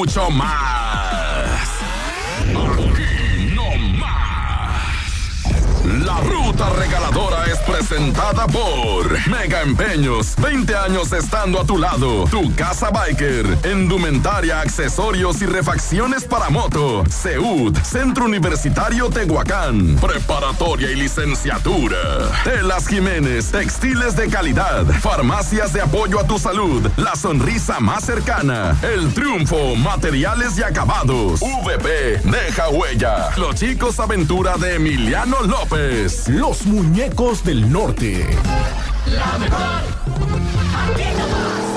mucho más. Aquí no más. La Ruta Regaladora es presentada por Mega Empeños, 20 años estando a tu lado. Tu Casa Biker, indumentaria, accesorios y refacciones para moto. CEUD, Centro Universitario Tehuacán, preparatoria y licenciatura. Telas Jiménez, textiles de calidad. Farmacias de apoyo a tu salud, la sonrisa más cercana. El Triunfo, materiales y acabados. VP, deja huella. Los Chicos Aventura de Emiliano López. Los Muñecos del Norte. La mejor. Aquí nomás.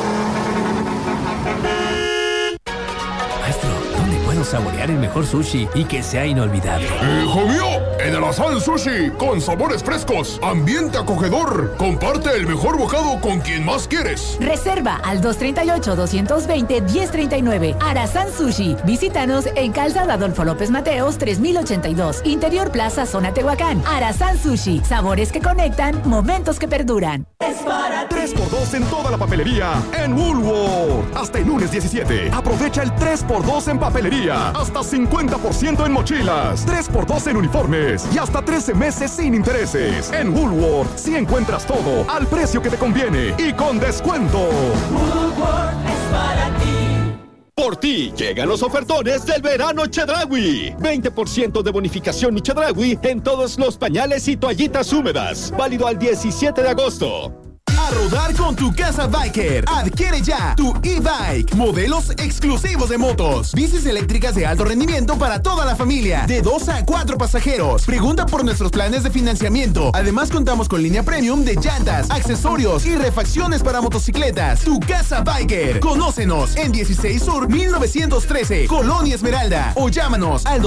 Maestro, ¿dónde puedo saborear el mejor sushi y que sea inolvidable? ¡Hijo mío! En Alazán Sushi, con sabores frescos, ambiente acogedor. Comparte el mejor bocado con quien más quieres. Reserva al 238-220-1039. Alazán Sushi. Visítanos en Calzada Adolfo López Mateos, 3082. Interior Plaza, Zona Tehuacán. Alazán Sushi. Sabores que conectan, momentos que perduran. Es para 3x2 en toda la papelería en Woolworth. Hasta el lunes 17. Aprovecha el 3x2 en papelería. Hasta 50% en mochilas. 3x2 en uniformes. Y hasta 13 meses sin intereses. En Woolworth sí encuentras todo al precio que te conviene y con descuento. Woolworth es para ti. Por ti llegan los ofertones del verano Chedraui. 20% de bonificación y Chedraui en todos los pañales y toallitas húmedas. Válido al 17 de agosto. A rodar con tu Casa Biker. Adquiere ya tu e-bike. Modelos exclusivos de motos. Bicis eléctricas de alto rendimiento para toda la familia. De 2 a 4 pasajeros. Pregunta por nuestros planes de financiamiento. Además contamos con línea premium de llantas, accesorios y refacciones para motocicletas. Tu Casa Biker. Conócenos en 16 Sur 1913, Colonia Esmeralda. O llámanos al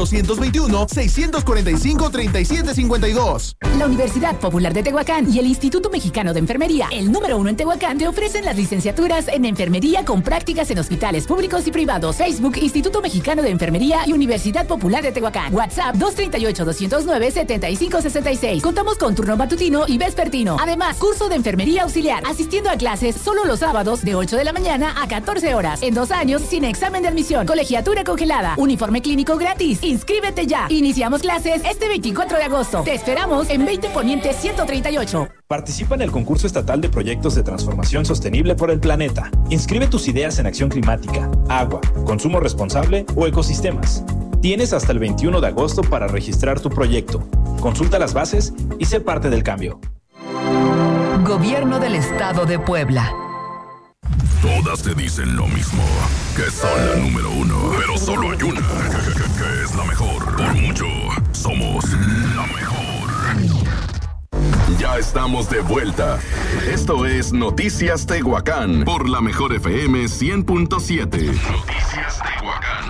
221-645-3752. La Universidad Popular de Tehuacán y el Instituto Mexicano de Enfermería, el número 1 en Tehuacán, te ofrecen las licenciaturas en enfermería con prácticas en hospitales públicos y privados. Facebook, Instituto Mexicano de Enfermería y Universidad Popular de Tehuacán. WhatsApp 238-209-7566. Contamos con turno matutino y vespertino. Además, curso de enfermería auxiliar, asistiendo a clases solo los sábados de 8 de la mañana a 14 horas. En 2 años, sin examen de admisión. Colegiatura congelada. Uniforme clínico gratis. Inscríbete ya. Iniciamos clases este 24 de agosto. Te esperamos en 20 Poniente 138. Participa en el concurso estatal de proyectos de transformación sostenible por el planeta. Inscribe tus ideas en acción climática, agua, consumo responsable o ecosistemas. Tienes hasta el 21 de agosto para registrar tu proyecto. Consulta las bases y sé parte del cambio. Gobierno del Estado de Puebla. Todas te dicen lo mismo, que son la número 1. Pero solo hay una, que es la mejor. Por mucho, somos la mejor. Ya estamos de vuelta. Esto es Noticias Tehuacán por la Mejor FM 100.7. Noticias Tehuacán.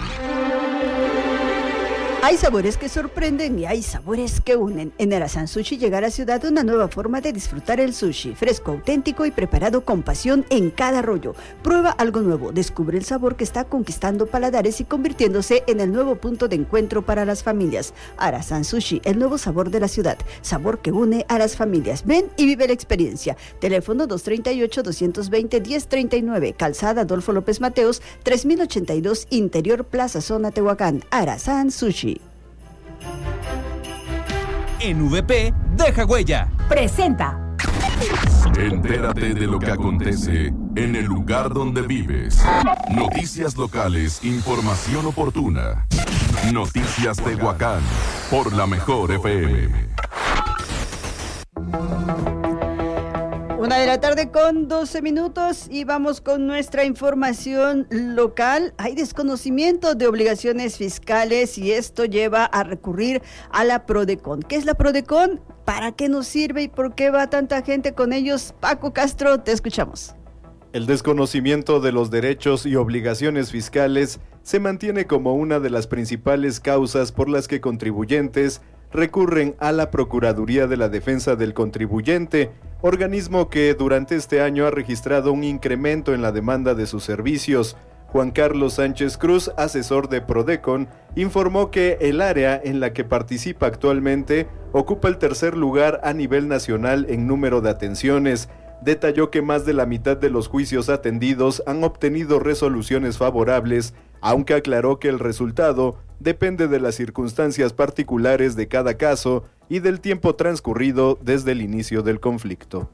Hay sabores que sorprenden y hay sabores que unen. En Alazán Sushi llega a la ciudad una nueva forma de disfrutar el sushi, fresco, auténtico y preparado con pasión en cada rollo. Prueba algo nuevo, descubre el sabor que está conquistando paladares y convirtiéndose en el nuevo punto de encuentro para las familias. Alazán Sushi, el nuevo sabor de la ciudad, sabor que une a las familias. Ven y vive la experiencia. Teléfono 238-220-1039, Calzada Adolfo López Mateos, 3082, Interior Plaza Zona Tehuacán. Alazán Sushi. En VP, deja huella. Presenta. Entérate de lo que acontece en el lugar donde vives. Noticias locales, información oportuna. Noticias Tehuacán por la Mejor FM. 1:12 y vamos con nuestra información local. Hay desconocimiento de obligaciones fiscales y esto lleva a recurrir a la Prodecon. ¿Qué es la Prodecon? ¿Para qué nos sirve y por qué va tanta gente con ellos? Paco Castro, te escuchamos. El desconocimiento de los derechos y obligaciones fiscales se mantiene como una de las principales causas por las que contribuyentes recurren a la Procuraduría de la Defensa del Contribuyente, organismo que durante este año ha registrado un incremento en la demanda de sus servicios. Juan Carlos Sánchez Cruz, asesor de Prodecon, informó que el área en la que participa actualmente ocupa el tercer lugar a nivel nacional en número de atenciones. Detalló que más de la mitad de los juicios atendidos han obtenido resoluciones favorables, aunque aclaró que el resultado depende de las circunstancias particulares de cada caso y del tiempo transcurrido desde el inicio del conflicto.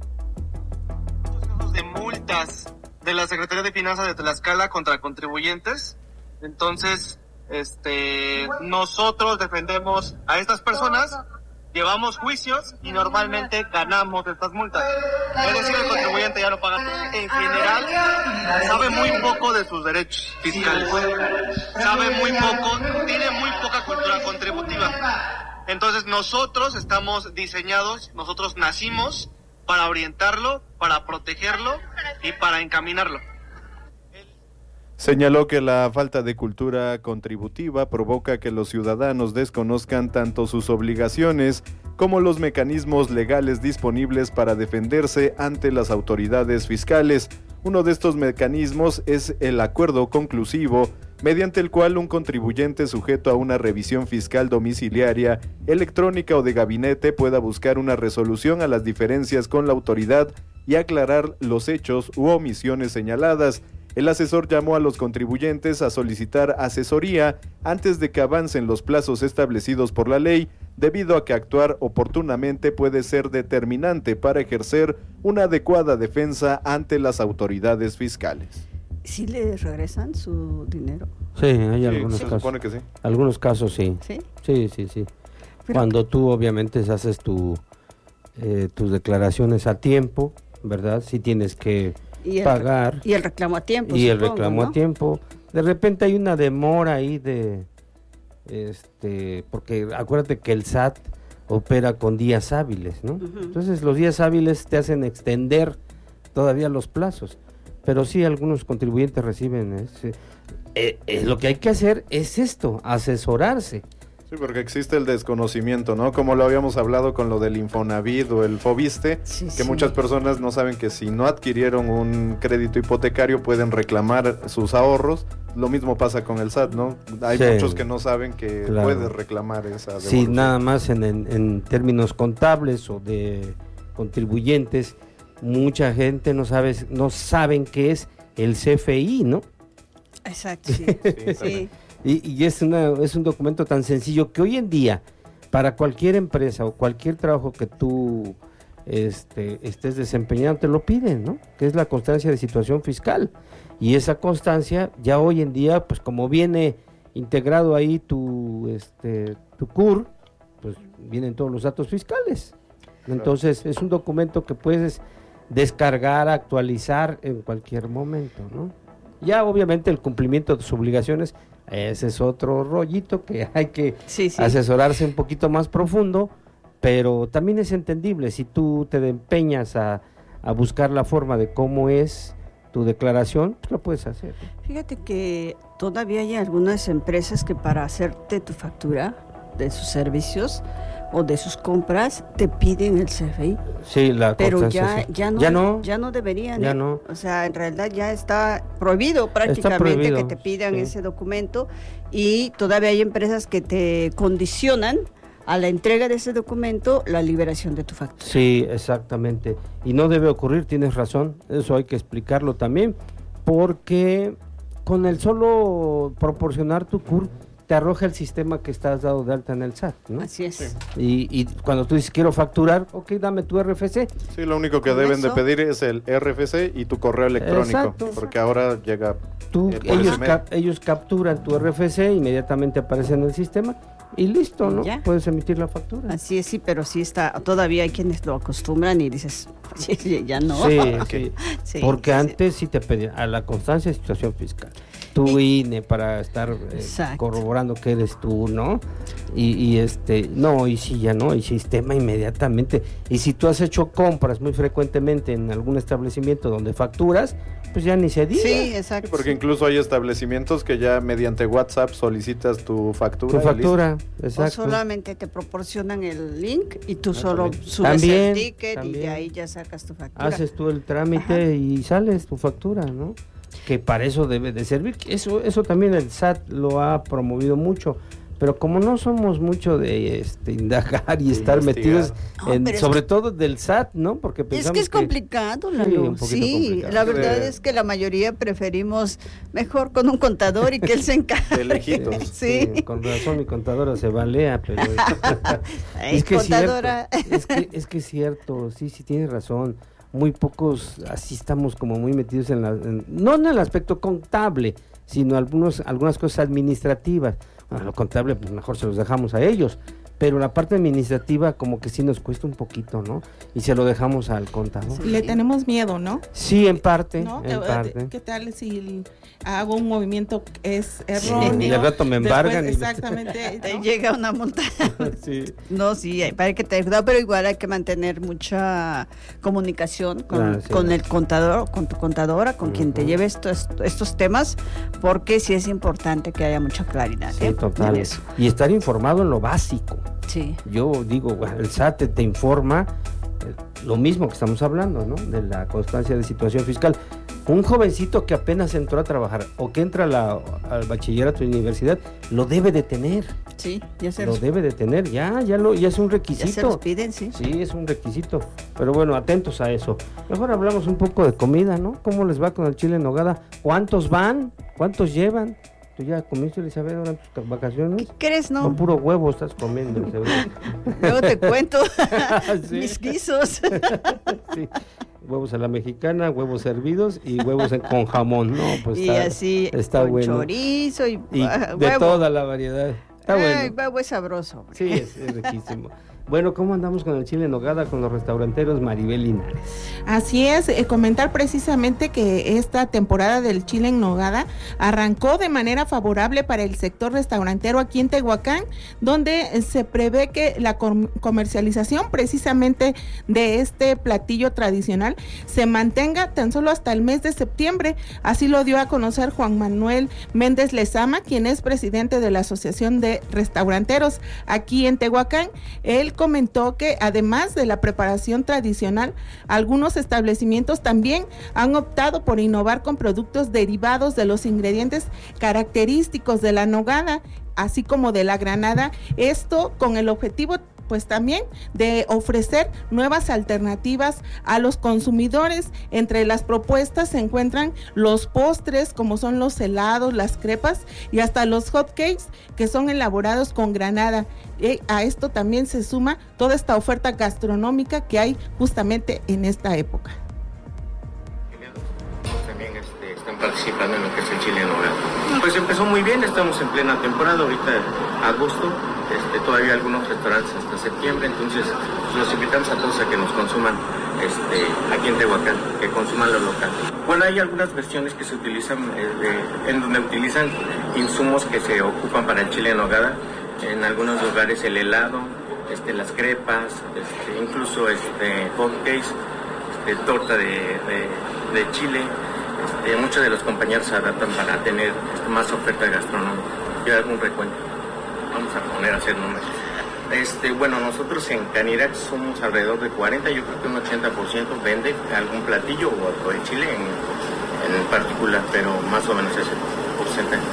De multas de la Secretaría de Finanzas de Tlaxcala contra contribuyentes. Entonces, nosotros defendemos a estas personas, llevamos juicios y normalmente ganamos estas multas. Es decir, el contribuyente ya no paga. En general, sabe muy poco de sus derechos fiscales. Sabe muy poco, tiene muy poca cultura contributiva. Entonces, nosotros estamos diseñados, nosotros nacimos para orientarlo, para protegerlo y para encaminarlo. Señaló que la falta de cultura contributiva provoca que los ciudadanos desconozcan tanto sus obligaciones como los mecanismos legales disponibles para defenderse ante las autoridades fiscales. Uno de estos mecanismos es el acuerdo conclusivo, mediante el cual un contribuyente sujeto a una revisión fiscal domiciliaria, electrónica o de gabinete pueda buscar una resolución a las diferencias con la autoridad y aclarar los hechos u omisiones señaladas. El asesor llamó a los contribuyentes a solicitar asesoría antes de que avancen los plazos establecidos por la ley, debido a que actuar oportunamente puede ser determinante para ejercer una adecuada defensa ante las autoridades fiscales. ¿Sí le regresan su dinero? Sí, hay algunos casos. Se supone que sí. Algunos casos sí. ¿Sí? Sí. Cuando tú obviamente haces tus declaraciones a tiempo, ¿verdad? Sí tienes que pagar. Y el reclamo a tiempo. Y supongo, el reclamo, ¿no?, a tiempo. De repente hay una demora ahí porque acuérdate que el SAT opera con días hábiles, ¿no? Uh-huh. Entonces los días hábiles te hacen extender todavía los plazos. Pero sí, algunos contribuyentes reciben. Lo que hay que hacer es asesorarse. Sí, porque existe el desconocimiento, ¿no? Como lo habíamos hablado con lo del Infonavit o el Fobiste, que muchas personas no saben que si no adquirieron un crédito hipotecario pueden reclamar sus ahorros. Lo mismo pasa con el SAT, ¿no? Hay muchos que no saben que puedes reclamar esa devolución. Sí, nada más en términos contables o de contribuyentes, mucha gente no saben qué es el CFI, ¿no? Exacto, sí. Sí. Y es un documento tan sencillo que hoy en día, para cualquier empresa o cualquier trabajo que tú estés desempeñando, te lo piden, ¿no? Que es la constancia de situación fiscal. Y esa constancia, ya hoy en día, pues como viene integrado ahí tu CUR, pues vienen todos los datos fiscales. Entonces, es un documento que puedes descargar, actualizar en cualquier momento, ¿no? Ya obviamente el cumplimiento de sus obligaciones, ese es otro rollito que hay que asesorarse un poquito más profundo, pero también es entendible. Si tú te empeñas a buscar la forma de cómo es tu declaración, pues lo puedes hacer. Fíjate que todavía hay algunas empresas que para hacerte tu factura de sus servicios o de sus compras te piden el CFI. Sí, pero ya no deberían. Ya no. O sea, en realidad ya está prohibido prácticamente que te pidan ese documento, y todavía hay empresas que te condicionan a la entrega de ese documento la liberación de tu factura. Sí, exactamente. Y no debe ocurrir, tienes razón, eso hay que explicarlo también, porque con el solo proporcionar tu CUR, te arroja el sistema que estás dado de alta en el SAT, ¿no? Así es. Sí. Y cuando tú dices quiero facturar, ok, dame tu RFC. Sí, lo único que deben de pedir es el RFC y tu correo electrónico. Exacto. Porque ahora llega ellos capturan tu RFC, inmediatamente aparece en el sistema y listo, ¿no? Ya. Puedes emitir la factura. Así es, sí, pero sí está, todavía hay quienes lo acostumbran y dices, ya no. Sí, porque antes sí te pedían a la constancia de situación fiscal, tu INE para estar corroborando que eres tú, ¿no? Y sí, ya no, y sistema inmediatamente. Y si tú has hecho compras muy frecuentemente en algún establecimiento donde facturas, pues ya ni se diga. Sí, exacto. Sí, porque incluso hay establecimientos que ya mediante WhatsApp solicitas tu factura. Exacto. O solamente te proporcionan el link y tú solo subes el ticket y de ahí ya sacas tu factura. Haces tú el trámite y sales tu factura, ¿no? Que para eso debe de servir. Eso también el SAT lo ha promovido mucho, pero como no somos mucho de indagar y estar metidos sobre todo del SAT, ¿no? Porque pensamos es complicado, Lalo. Sí, la verdad es que la mayoría preferimos mejor con un contador y que él se encargue. De lejitos. Sí, con razón mi contadora se balea, pero es que contadora. Es que es cierto, sí tienes razón. Muy pocos, así estamos como muy metidos no en el aspecto contable, sino algunas cosas administrativas. Bueno, lo contable, pues mejor se los dejamos a ellos, pero la parte administrativa como que sí nos cuesta un poquito, ¿no? Y se lo dejamos al contador. Sí. Le tenemos miedo, ¿no? Sí, en parte, ¿no? en parte. ¿Qué tal si hago un movimiento que es erróneo? Sí, y al rato me embargan. Exactamente. ¿no? Llega una multa. Sí. No, sí, hay que tener cuidado, pero igual hay que mantener mucha comunicación con el contador, con tu contadora, con quien te lleve estos temas, porque sí es importante que haya mucha claridad. Sí, total. En eso. Y estar informado en lo básico. Sí. Yo digo, el SAT te informa lo mismo que estamos hablando, ¿no? De la constancia de situación fiscal. Un jovencito que apenas entró a trabajar o que entra al bachillerato de universidad, lo debe de tener. Sí, ya se lo debe de tener, ya es un requisito. Ya se los piden, sí. Sí, es un requisito. Pero bueno, atentos a eso. Mejor hablamos un poco de comida, ¿no? ¿Cómo les va con el chile en nogada? ¿Cuántos van? ¿Cuántos llevan? ¿Tú ya comiste, Elizabeth, ahora en tus vacaciones? ¿Qué crees, no? Con puro huevo estás comiendo, Elizabeth. Luego te cuento mis guisos. Sí. Huevos a la mexicana, huevos hervidos y huevos con jamón, ¿no? Pues y así, está con bueno. Chorizo y de huevo. Toda la variedad. Está bueno. Huevo es sabroso. Sí, es riquísimo. Bueno, ¿cómo andamos con el chile en nogada con los restauranteros, Maribel Linares? Así es, comentar precisamente que esta temporada del chile en nogada arrancó de manera favorable para el sector restaurantero aquí en Tehuacán, donde se prevé que la comercialización precisamente de este platillo tradicional se mantenga tan solo hasta el mes de septiembre. Así lo dio a conocer Juan Manuel Méndez Lezama, quien es presidente de la Asociación de Restauranteros aquí en Tehuacán. Él comentó que además de la preparación tradicional, algunos establecimientos también han optado por innovar con productos derivados de los ingredientes característicos de la nogada, así como de la granada, esto con el objetivo pues también de ofrecer nuevas alternativas a los consumidores. Entre las propuestas se encuentran los postres, como son los helados, las crepas y hasta los hot cakes, que son elaborados con granada. Y a esto también se suma toda esta oferta gastronómica que hay justamente en esta época. También están participando en lo que es el chile en nogada. Pues empezó muy bien, estamos en plena temporada, ahorita agosto, todavía algunos restaurantes hasta septiembre, entonces los invitamos a todos a que nos consuman aquí en Tehuacán, que consuman lo local. Bueno, hay algunas versiones que se utilizan, en donde utilizan insumos que se ocupan para el chile en nogada, en algunos lugares el helado, las crepas, incluso hot cakes, torta de chile. Muchos de los compañeros se adaptan para tener más oferta gastronómica. Yo hago un recuento. Vamos a poner a hacer números. Bueno, nosotros en Canirac somos alrededor de 40, yo creo que un 80% vende algún platillo o el chile en particular, pero más o menos ese porcentaje.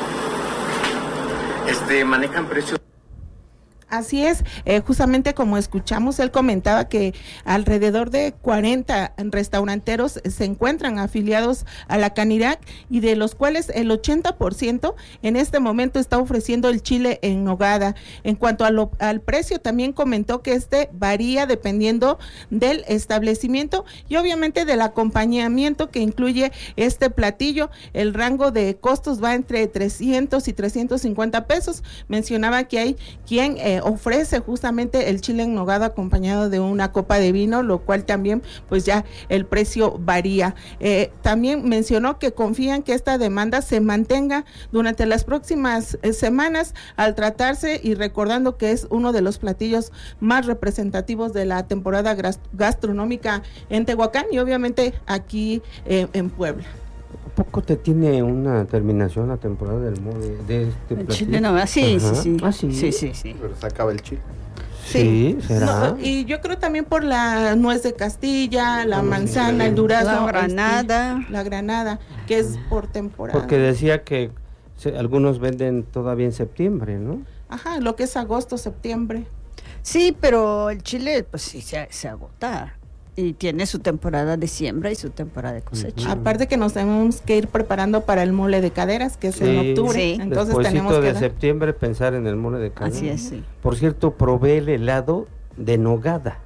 Manejan precios. Así es, justamente como escuchamos, él comentaba que alrededor de 40 restauranteros se encuentran afiliados a la Canirac y de los cuales el 80% en este momento está ofreciendo el chile en nogada. En cuanto al precio, también comentó que varía dependiendo del establecimiento y obviamente del acompañamiento que incluye este platillo. El rango de costos va entre 300 y 350 pesos. Mencionaba que hay quien ofrece justamente el chile en nogada acompañado de una copa de vino, lo cual también pues ya el precio varía. También mencionó que confían que esta demanda se mantenga durante las próximas semanas al tratarse y recordando que es uno de los platillos más representativos de la temporada gastronómica en Tehuacán y obviamente aquí en Puebla. ¿Poco te tiene una terminación la temporada del de este platillo? Chile no, sí. Pero se acaba el chile. Sí, ¿será? No, y yo creo también por la nuez de Castilla, la manzana, el durazno, la granada, que es por temporada. Porque decía que algunos venden todavía en septiembre, ¿no? Ajá, lo que es agosto, septiembre. Sí, pero el chile, pues sí, se agota. Y tiene su temporada de siembra y su temporada de cosecha. Aparte que nos tenemos que ir preparando para el mole de caderas, que es en octubre. Sí. Entonces Despuésito tenemos que de septiembre pensar en el mole de caderas. Así es, sí. Por cierto, probé el helado de nogada.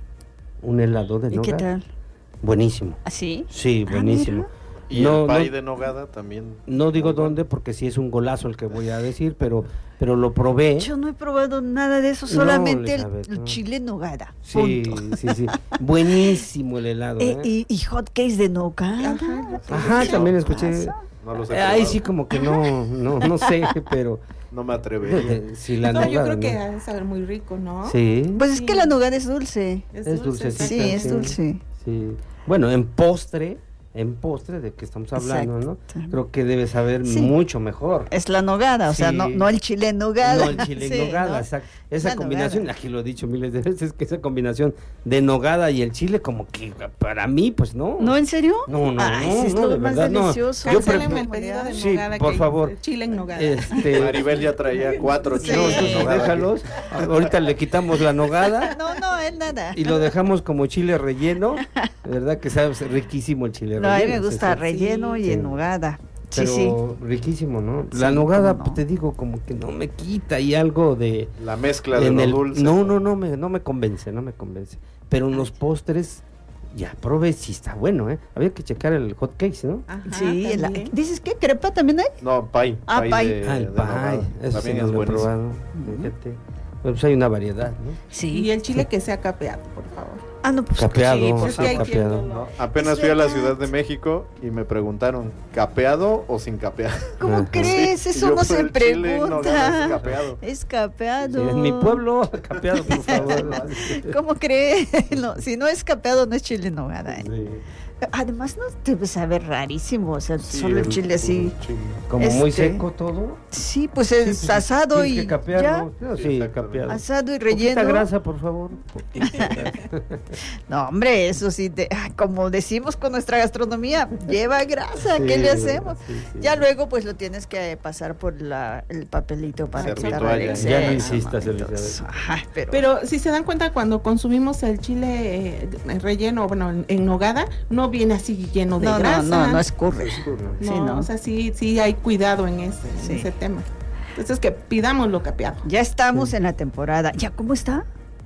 Un helado de ¿Y nogada. qué tal? Buenísimo. ¿Así? Sí, buenísimo. Y el pay de nogada también. No digo dónde porque sí es un golazo el que voy a decir, pero lo probé. Yo no he probado nada de eso, solamente Elizabeth, el chile en nogada. Sí, punto. sí. Buenísimo el helado. Y hot cakes de nogada. Ajá, también escuché. No los he Ahí probado. sí como que no sé, pero no me atrevería. Sí, la no, nogada, yo creo que ¿no? ha de saber muy rico, ¿no? Sí. Pues es que la nogada es dulce. Es dulcecita. Sí, es dulce. Sí. Bueno, en postre de que estamos hablando, Exacto. ¿no? Creo que debe saber Sí. mucho mejor. Es la nogada, o sea, Sí. no el chile en nogada. No, el chile en Sí, nogada, ¿no? exacto. Esa La combinación, nogada. aquí lo he dicho miles de veces, que esa combinación de nogada y el chile, como que para mí, pues no. ¿No, en serio? No, Ay, no, sí, es no, lo de más verdad, no. delicioso. Yo Cancelen el pedido de Sí, nogada por que favor. hice, chile en nogada. Maribel ya traía 4 No, chiles de entonces nogada. déjalos. Ahorita le quitamos la nogada No, él nada. y lo dejamos como chile relleno. De verdad que sabe riquísimo el chile No, a relleno. mí me gusta sí. relleno y Sí. en nogada. Sí, Pero sí. riquísimo, ¿no? Sí, La nogada, cómo no. te digo, como que no me quita y algo de... La mezcla de en lo el- dulce. No me convence. Pero en los postres, ya probé, sí está bueno, ¿eh? Había que checar el hot cakes, ¿no? Ajá, Sí, también. ¿dices qué? ¿Crepa también hay? No, pay. Ah, pay. de El nogada. pie, eso sí También no es lo he buenísimo. probado, fíjate. Bueno, pues hay una variedad, ¿no? Sí. Y el chile que sea capeado, por favor. Ah, no, pues Capeado, sí, sí, por es que hay favor. quien capeado. no lo- No, apenas Es fui a la verdad. Ciudad de México y me preguntaron, ¿capeado o sin capeado? ¿Cómo Ajá. crees? Sí, Eso yo, no pues, se el chile en nogada pregunta. es capeado. Es capeado. Sí, en mi pueblo, capeado, por favor. ¿Cómo crees? No, si no es capeado, no es chile en nogada. ¿eh? Sí. Además, no debe saber rarísimo. O sea, Sí, solo el chile así. chile. Como muy Este, seco todo. Sí, pues es Sí, pues, asado tienes y que capearlo. ya. No, sí, exactamente. capeado. Asado y Poquita relleno. grasa, por favor. Poquita grasa. No, hombre, eso sí, como decimos con nuestra gastronomía, lleva grasa, ¿qué Sí, le hacemos? sí, sí. Ya luego pues lo tienes que pasar por el papelito para Servir quitar el toalla. exceso. Ya no insistas, ¿no? Entonces, Elizabeth. ajá, Pero si se dan cuenta, cuando consumimos el chile relleno, bueno, en nogada, no viene así lleno de grasa. no escurre. No, Sí, no. o sea, sí hay cuidado en ese Sí. tema. Entonces, que pidamos lo capeado. Ya estamos en la temporada. ¿Ya cómo está?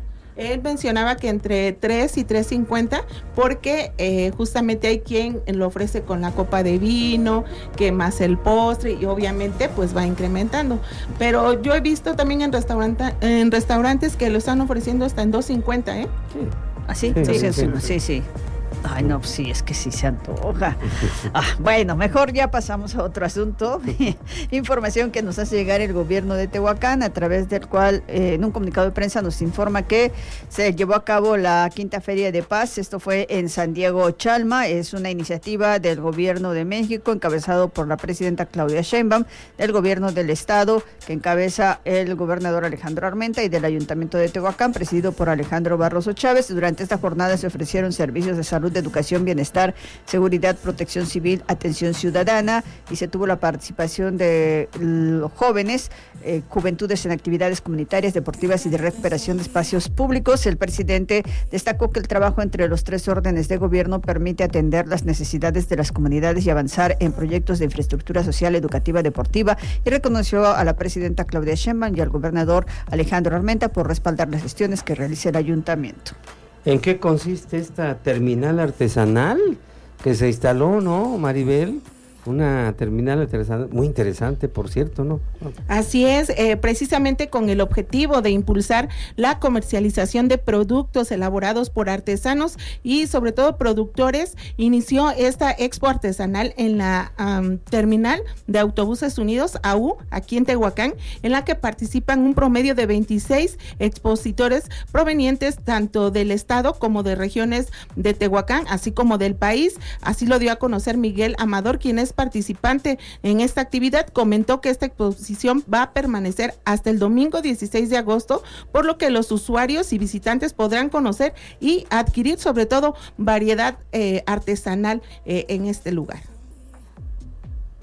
Él mencionaba que entre 3 y 3.50, porque justamente hay quien lo ofrece con la copa de vino, que más el postre, y obviamente pues va incrementando. Pero yo he visto también en restaurantes que lo están ofreciendo hasta en 2.50, ¿eh? Sí. ¿Ah, sí? Sí, Sí, sí, sí, sí. sí, sí. Ay, no, sí, es que sí se antoja. Bueno, mejor ya pasamos a otro asunto. Información que nos hace llegar el gobierno de Tehuacán, a través del cual, en un comunicado de prensa, nos informa que se llevó a cabo la Quinta Feria de Paz. Esto fue en San Diego, Chalma. Es una iniciativa del gobierno de México, encabezado por la presidenta Claudia Sheinbaum, del gobierno del estado, que encabeza el gobernador Alejandro Armenta, y del ayuntamiento de Tehuacán, presidido por Alejandro Barroso Chávez. Durante esta jornada se ofrecieron servicios de salud, de educación, bienestar, seguridad, protección civil, atención ciudadana, y se tuvo la participación de los jóvenes, juventudes en actividades comunitarias, deportivas y de recuperación de espacios públicos. El presidente destacó que el trabajo entre los 3 órdenes de gobierno permite atender las necesidades de las comunidades y avanzar en proyectos de infraestructura social, educativa, deportiva, y reconoció a la presidenta Claudia Sheinbaum y al gobernador Alejandro Armenta por respaldar las gestiones que realiza el ayuntamiento. ¿En qué consiste esta terminal artesanal que se instaló, no, Maribel? Una terminal artesanal muy interesante, por cierto, ¿no? Así es, precisamente con el objetivo de impulsar la comercialización de productos elaborados por artesanos y sobre todo productores, inició esta expo artesanal en la terminal de Autobuses Unidos, AU, aquí en Tehuacán, en la que participan un promedio de 26 expositores provenientes tanto del estado como de regiones de Tehuacán, así como del país. Así lo dio a conocer Miguel Amador, quien es participante en esta actividad. Comentó que esta exposición va a permanecer hasta el domingo 16 de agosto, por lo que los usuarios y visitantes podrán conocer y adquirir sobre todo variedad artesanal en este lugar.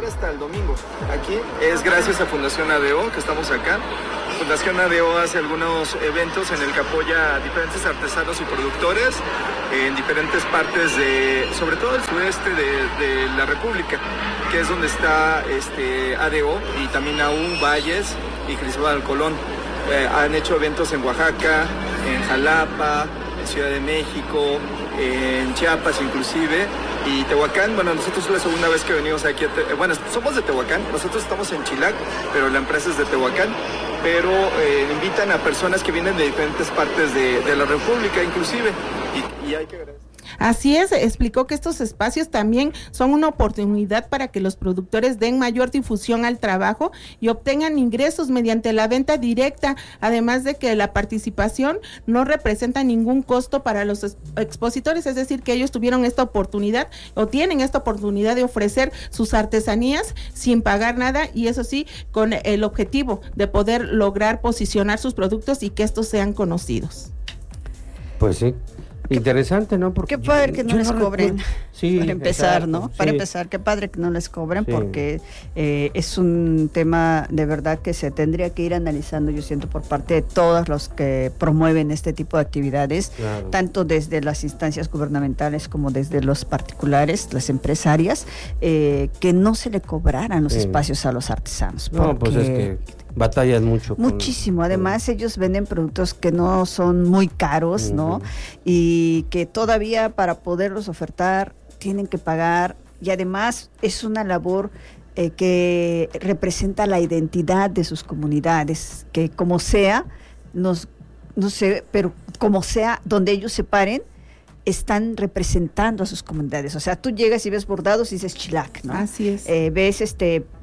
Hasta el domingo. Aquí es gracias a Fundación ADO que estamos acá. Fundación ADO hace algunos eventos en el que apoya a diferentes artesanos y productores en diferentes partes sobre todo el sureste de la República, que es donde está ADO y también AU, Valles y Cristóbal Colón. Han hecho eventos en Oaxaca, en Jalapa, en Ciudad de México, en Chiapas inclusive, y Tehuacán. Bueno, nosotros es la segunda vez que venimos aquí bueno, somos de Tehuacán, nosotros estamos en Chilac, pero la empresa es de Tehuacán, pero invitan a personas que vienen de diferentes partes de la República inclusive, y hay que agradecer. Así es, explicó que estos espacios también son una oportunidad para que los productores den mayor difusión al trabajo y obtengan ingresos mediante la venta directa, además de que la participación no representa ningún costo para los expositores, es decir, que ellos tuvieron esta oportunidad o tienen esta oportunidad de ofrecer sus artesanías sin pagar nada, y eso sí, con el objetivo de poder lograr posicionar sus productos y que estos sean conocidos. Pues sí. Interesante, ¿no? Porque qué padre que no les cobren, sí, para empezar, exacto, ¿no? sí. Para empezar, qué padre que no les cobren, sí. Porque es un tema de verdad que se tendría que ir analizando, yo siento, por parte de todos los que promueven este tipo de actividades, claro. Tanto desde las instancias gubernamentales como desde los particulares, las empresarias, que no se le cobraran los espacios a los artesanos. No, pues es que batallan mucho. Muchísimo, además ellos venden productos que no son muy caros, ¿no? Y que todavía para poderlos ofertar tienen que pagar, y además es una labor que representa la identidad de sus comunidades, que como sea, no sé, pero como sea, donde ellos se paren, están representando a sus comunidades. O sea, tú llegas y ves bordados y dices Chilac, ¿no? Así es. Ves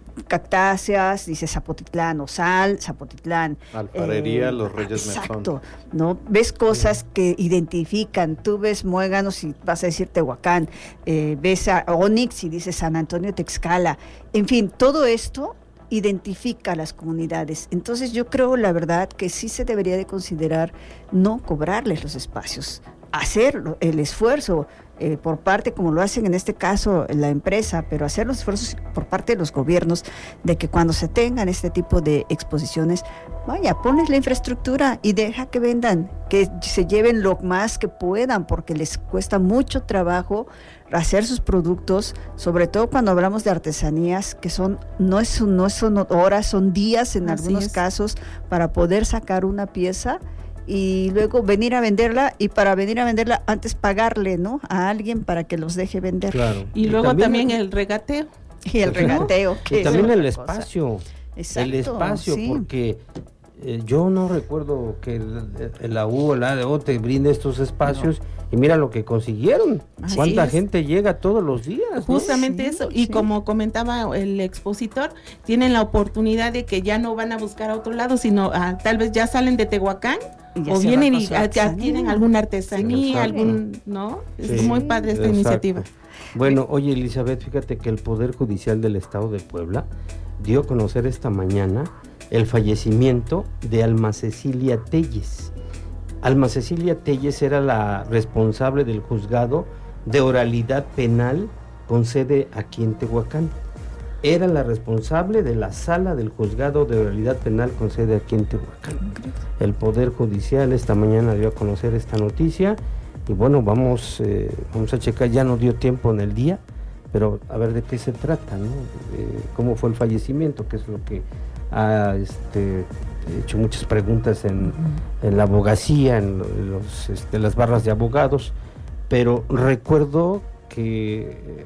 cactáceas, dice Zapotitlán, Zapotitlán. Alfarería, los Reyes Mesón. Exacto, ¿no? Ves cosas que identifican, tú ves muéganos y vas a decir Tehuacán, ves a Onix y dices San Antonio Texcala, en fin, todo esto identifica a las comunidades. Entonces yo creo, la verdad, que sí se debería de considerar no cobrarles los espacios, hacer el esfuerzo por parte, como lo hacen en este caso la empresa, pero hacer los esfuerzos por parte de los gobiernos de que cuando se tengan este tipo de exposiciones, vaya, pones la infraestructura y deja que vendan, que se lleven lo más que puedan, porque les cuesta mucho trabajo hacer sus productos, sobre todo cuando hablamos de artesanías, que no son horas, son días en algunos casos para poder sacar una pieza y luego venir a venderla, y para venir a venderla antes pagarle, ¿no?, a alguien para que los deje vender. Claro. Y luego también el regateo. Y el regateo. Y también el espacio. Exacto, el espacio, sí. Porque yo no recuerdo que la U o la ADO te brinde estos espacios, y mira lo que consiguieron. Así ¿Cuánta es. gente llega todos los días? Justamente Sí, eso, y sí. como comentaba el expositor, tienen la oportunidad de que ya no van a buscar a otro lado, sino tal vez ya salen de Tehuacán, Y ya o se vienen van y con su artesanía. tienen alguna artesanía, Sí, ¿no? Sí, Es muy padre esta exacto. iniciativa. Bueno, oye, Elizabeth, fíjate que el Poder Judicial del Estado de Puebla dio a conocer esta mañana el fallecimiento de Alma Cecilia Telles. Alma Cecilia Telles era la responsable del juzgado de oralidad penal con sede aquí en Tehuacán. Era la responsable de la sala del juzgado de oralidad penal con sede aquí en Tehuacán. El Poder Judicial esta mañana dio a conocer esta noticia, y bueno, vamos a checar, ya no dio tiempo en el día, pero a ver de qué se trata, ¿no? Cómo fue el fallecimiento, que es lo que ha hecho muchas preguntas en la abogacía, en las barras de abogados, pero recuerdo que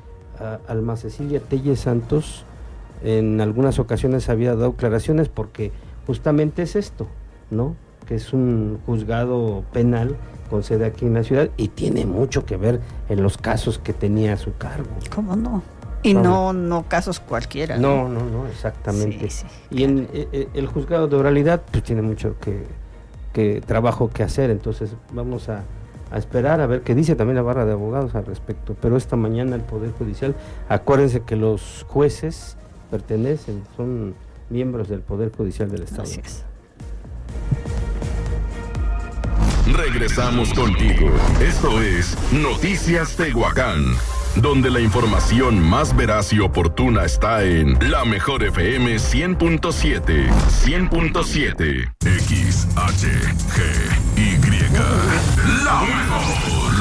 Alma Cecilia Telles Santos en algunas ocasiones había dado aclaraciones, porque justamente es esto, ¿no?, que es un juzgado penal con sede aquí en la ciudad, y tiene mucho que ver en los casos que tenía a su cargo. ¿Cómo no? Y no casos cualquiera. No, exactamente. Sí. Y en el juzgado de oralidad pues tiene mucho que trabajo que hacer, entonces vamos a esperar a ver qué dice también la barra de abogados al respecto. Pero esta mañana el Poder Judicial, acuérdense que los jueces son miembros del Poder Judicial del Estado. Gracias. Regresamos contigo. Esto es Noticias Tehuacán. donde la información más veraz y oportuna está en La Mejor FM 100.7. 100.7 XHGY. La mejor.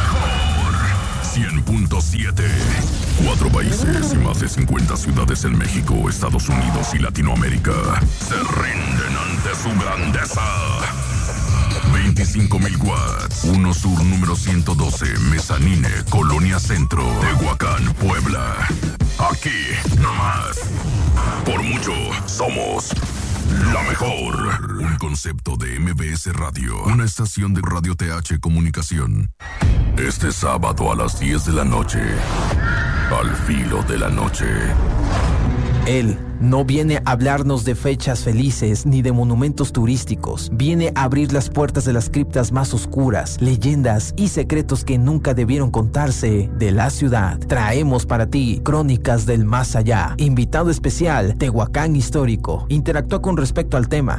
100.7. 4 países y más de 50 ciudades en México, Estados Unidos y Latinoamérica se rinden ante su grandeza. 25,000 watts. 1 Sur número 112, Mezanine, Colonia Centro, Tehuacán, Puebla. Aquí, nomás. Por mucho, somos la mejor. Un concepto de MBS Radio, una estación de Radio TH Comunicación. Este sábado a las 10 de la noche, Al Filo de la Noche. Él no viene a hablarnos de fechas felices ni de monumentos turísticos. Viene a abrir las puertas de las criptas más oscuras, leyendas y secretos que nunca debieron contarse de la ciudad. Traemos para ti Crónicas del Más Allá. Invitado especial, Tehuacán Histórico. Interactúa con respecto al tema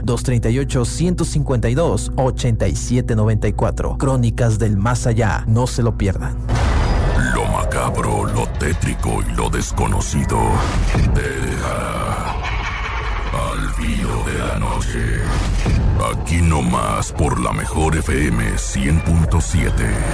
238-152-8794. Crónicas del Más Allá. No se lo pierdan. Lo macabro, lo tétrico y lo desconocido dejará al filo de la noche. Aquí nomás por La Mejor FM 100.7.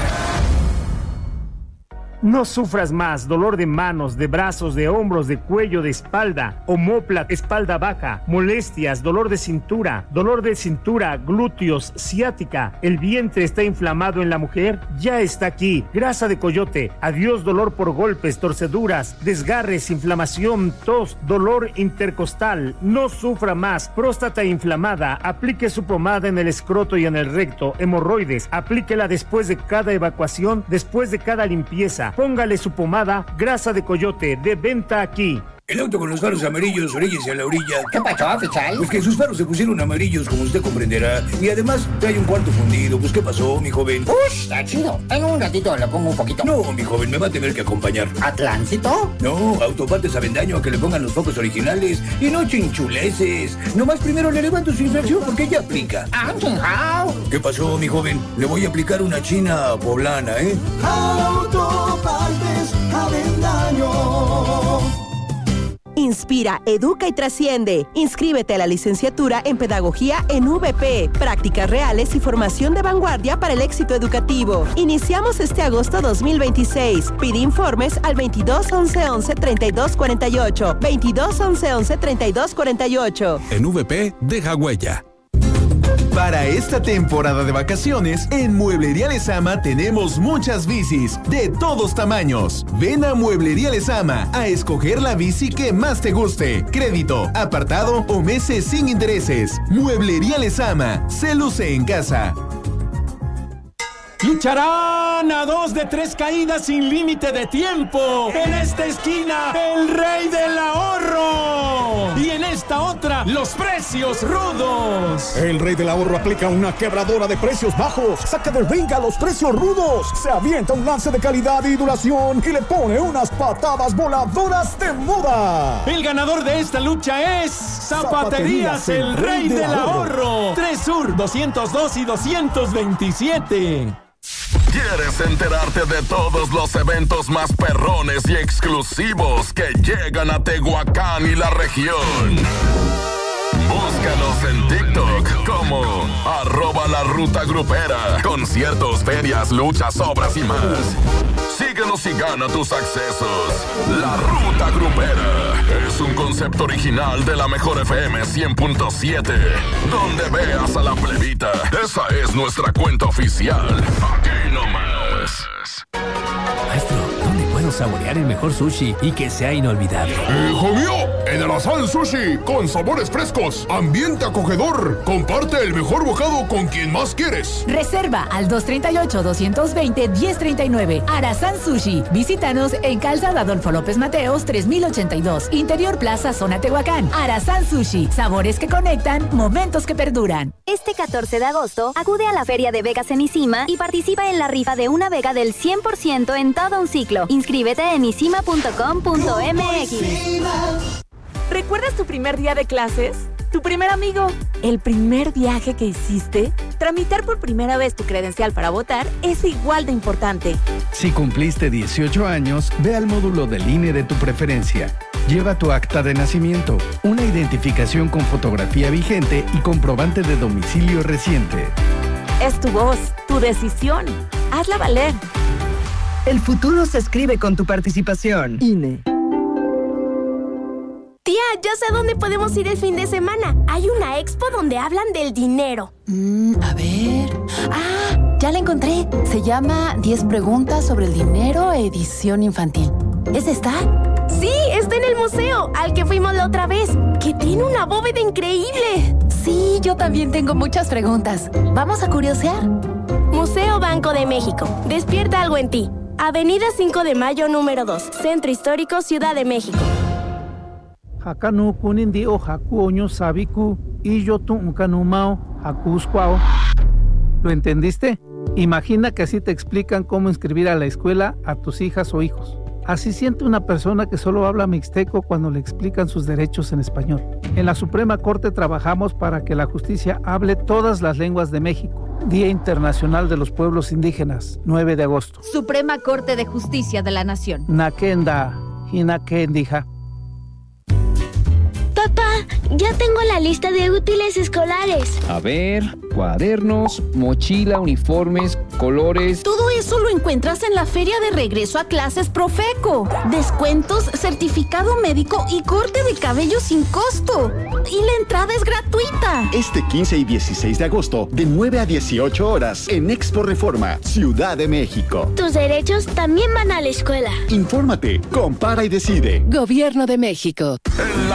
No sufras más dolor de manos, de brazos, de hombros, de cuello, de espalda, omóplata, espalda baja, molestias, dolor de cintura, glúteos, ciática, el vientre está inflamado en la mujer, ya está aquí. Grasa de coyote, adiós dolor por golpes, torceduras, desgarres, inflamación, tos, dolor intercostal. No sufra más. Próstata inflamada, aplique su pomada en el escroto y en el recto. Hemorroides, aplíquela después de cada evacuación, después de cada limpieza. Póngale su pomada Grasa de Coyote, de venta aquí. El auto con los faros amarillos, oríllese a la orilla. ¿Qué pasó, oficial? Pues que sus faros se pusieron amarillos, como usted comprenderá. Y además trae un cuarto fundido. Pues ¿qué pasó, mi joven? ¡Ush! Está chido. En un ratito le pongo un poquito. No, mi joven, me va a tener que acompañar. ¿A Tránsito? No, Autopartes Avendaño, a que le pongan los focos originales. Y no chinchuleces. Nomás primero le levanto su infracción porque ya aplica. ¿Qué pasó, mi joven? Le voy a aplicar una china poblana, ¿eh? Autopartes Avendaño. Inspira, educa y trasciende. Inscríbete a la licenciatura en Pedagogía en VP. Prácticas reales y formación de vanguardia para el éxito educativo. Iniciamos este agosto 2026. Pide informes al 22 11 11 32 48. 22 11 11 32 48. En VP, deja huella. Para esta temporada de vacaciones, en Mueblería Lezama tenemos muchas bicis de todos tamaños. Ven a Mueblería Lezama a escoger la bici que más te guste. Crédito, apartado o meses sin intereses. Mueblería Lezama, se luce en casa. Lucharán a 2 de 3 caídas sin límite de tiempo. En esta esquina, el rey del ahorro. Y en esta otra, los precios rudos. El rey del ahorro aplica una quebradora de precios bajos. Saca del ring a los precios rudos. Se avienta un lance de calidad y duración y le pone unas patadas voladoras de moda. El ganador de esta lucha es Zapaterías, el rey del ahorro. 3 Sur, 202 y 227. ¿Quieres enterarte de todos los eventos más perrones y exclusivos que llegan a Tehuacán y la región? Búscanos en TikTok como @LaRutaGrupera. Conciertos, ferias, luchas, obras y más. Síguenos y gana tus accesos. La Ruta Grupera es un concepto original de La Mejor FM 100.7, donde veas a la plebita. Esa es nuestra cuenta oficial. Aquí nomás. Maestro, ¿dónde puedo saborear el mejor sushi y que sea inolvidable? ¡Hijo mío! En Alazán Sushi, con sabores frescos, ambiente acogedor. Comparte el mejor bocado con quien más quieres. Reserva al 238-220-1039. Alazán Sushi. Visítanos en Calzada Adolfo López Mateos, 3082. Interior Plaza, Zona Tehuacán. Alazán Sushi. Sabores que conectan, momentos que perduran. Este 14 de agosto, acude a la Feria de Vegas en Isima y participa en la rifa de una vega del 100% en todo un ciclo. Inscríbete en isima.com.mx. ¿Recuerdas tu primer día de clases? ¿Tu primer amigo? ¿El primer viaje que hiciste? Tramitar por primera vez tu credencial para votar es igual de importante. Si cumpliste 18 años, ve al módulo del INE de tu preferencia. Lleva tu acta de nacimiento, una identificación con fotografía vigente y comprobante de domicilio reciente. Es tu voz, tu decisión. Hazla valer. El futuro se escribe con tu participación. INE. Tía, ya sé dónde podemos ir el fin de semana. Hay una expo donde hablan del dinero. A ver... ¡Ah! Ya la encontré. Se llama 10 preguntas sobre el dinero, edición infantil. ¿Es esta? Sí, está en el museo, al que fuimos la otra vez, que tiene una bóveda increíble. Sí, yo también tengo muchas preguntas. ¿Vamos a curiosear? Museo Banco de México. Despierta algo en ti. Avenida 5 de Mayo, número 2. Centro Histórico, Ciudad de México. Hakanu kunindi o haku oño sabiku y yo tu unkanumao hakuskwao. ¿Lo entendiste? Imagina que así te explican cómo inscribir a la escuela a tus hijas o hijos. Así siente una persona que solo habla mixteco cuando le explican sus derechos en español. En la Suprema Corte trabajamos para que la justicia hable todas las lenguas de México. Día Internacional de los Pueblos Indígenas, 9 de agosto. Suprema Corte de Justicia de la Nación. Nakenda, hinakendija. Papá, ya tengo la lista de útiles escolares. A ver, cuadernos, mochila, uniformes, colores. Todo eso lo encuentras en la Feria de Regreso a Clases Profeco. Descuentos, certificado médico y corte de cabello sin costo. Y la entrada es gratuita. Este 15 y 16 de agosto, de 9 a 18 horas, en Expo Reforma, Ciudad de México. Tus derechos también van a la escuela. Infórmate, compara y decide. Gobierno de México.